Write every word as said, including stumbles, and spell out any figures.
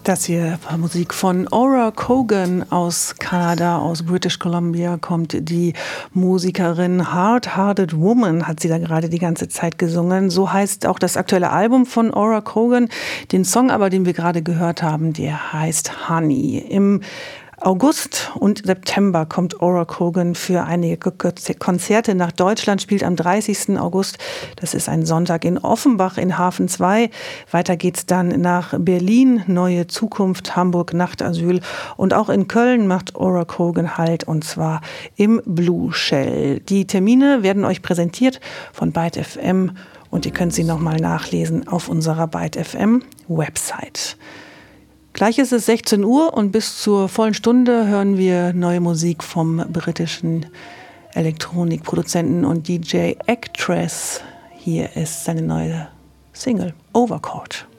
Das hier war Musik von Ora Cogan aus Kanada, aus British Columbia kommt die Musikerin. Hard-Hearted Woman hat sie da gerade die ganze Zeit gesungen. So heißt auch das aktuelle Album von Ora Cogan. Den Song aber, den wir gerade gehört haben, der heißt Honey. Im August und September kommt Ora Cogan für einige Konzerte nach Deutschland, spielt am dreißigsten August, das ist ein Sonntag, in Offenbach in Hafen zwei. Weiter geht's dann nach Berlin, Neue Zukunft, Hamburg, Nachtasyl, und auch in Köln macht Ora Cogan Halt, und zwar im Blue Shell. Die Termine werden euch präsentiert von Byte F M und ihr könnt sie nochmal nachlesen auf unserer Byte F M Website. Gleich ist es sechzehn Uhr und bis zur vollen Stunde hören wir neue Musik vom britischen Elektronikproduzenten und D J Actress. Hier ist seine neue Single Overcoat.